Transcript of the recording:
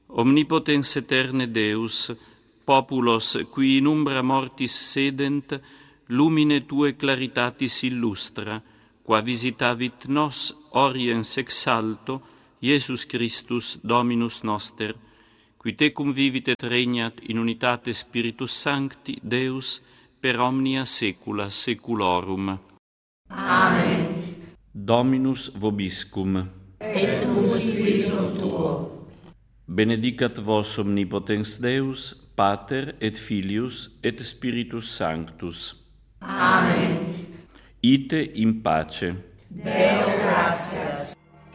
Omnipotens aeterne Deus, populos qui in umbra mortis sedent, lumine Tue claritatis illustra, qua visitavit nos oriens ex alto, Iesus Christus Dominus noster, qui tecum vivit et regnat in unitate Spiritus Sancti, Deus, per omnia saecula saeculorum. Amen. Dominus vobiscum. Et cum spiritum tuo. Benedicat vos omnipotens Deus, Pater et Filius et Spiritus Sanctus. Amen. Ite in pace. Deo gratia.